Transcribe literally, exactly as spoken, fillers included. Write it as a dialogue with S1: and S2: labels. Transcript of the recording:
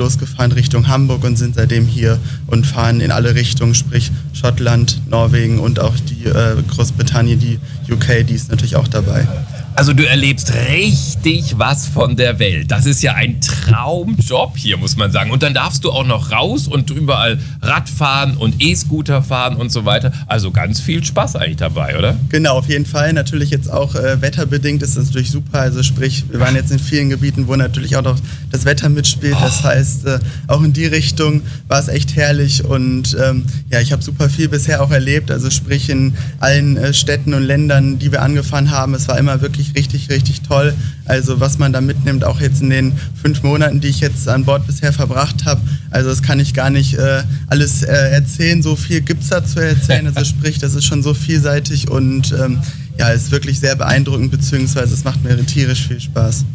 S1: losgefahren Richtung Hamburg und sind seitdem hier und fahren in alle Richtungen, sprich Schottland, Norwegen und auch die äh, Großbritannien, die U K, die ist natürlich auch dabei.
S2: Also du erlebst richtig was von der Welt. Das ist ja ein Traumjob hier, muss man sagen. Und dann darfst du auch noch raus und überall Rad fahren und E-Scooter fahren und so weiter. Also ganz viel Spaß eigentlich dabei, oder?
S1: Genau, auf jeden Fall. Natürlich jetzt auch äh, wetterbedingt ist das natürlich super. Also sprich, wir waren jetzt in vielen Gebieten, wo natürlich auch noch das Wetter mitspielt.
S2: Oh.
S1: Das heißt, äh, auch in die Richtung war es echt herrlich. Und ähm, ja, ich habe super viel bisher auch erlebt. Also sprich in allen äh, Städten und Ländern, die wir angefahren haben. Es war immer wirklich richtig, richtig toll. Also was man da mitnimmt, auch jetzt in den fünf Monaten, die ich jetzt an Bord bisher verbracht habe. Also das kann ich gar nicht äh, alles äh, erzählen. So viel gibt es da zu erzählen. Also sprich, das ist schon so vielseitig und ähm, ja, ist wirklich sehr beeindruckend, beziehungsweise es macht mir tierisch viel Spaß.